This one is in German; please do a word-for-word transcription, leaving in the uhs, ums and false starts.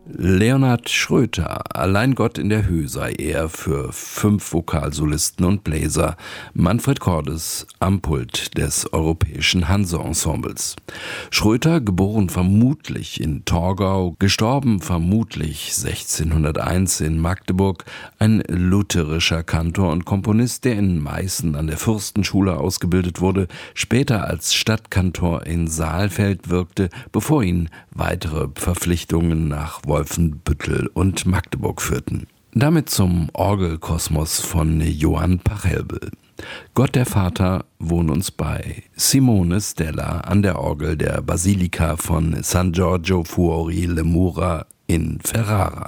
Leonhard Schröter, Allein Gott in der Höh sei er, für fünf Vokalsolisten und Bläser. Manfred Cordes am Pult des Europäischen Hanse-Ensembles. Schröter, geboren vermutlich in Torgau, gestorben vermutlich sechzehnhunderteins in Magdeburg, ein lutherischer Kantor und Komponist, der in Meißen an der Fürstenschule ausgebildet wurde, später als Stadtkantor in Saalfeld wirkte, bevor ihn weitere Verpflichtungen nach Wolfenbüttel und Magdeburg führten. Damit zum Orgelkosmos von Johann Pachelbel. Gott der Vater, wohn uns bei. Simone Stella an der Orgel der Basilika von San Giorgio Fuori le Mura in Ferrara.